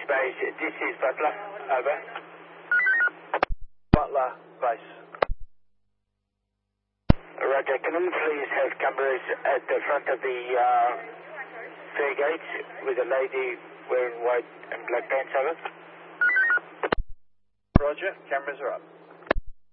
Space, this is Butler, over. Butler, base. Roger, can we please have cameras at the front of the fare gates with a lady wearing white and black pants, over? Roger, cameras are up.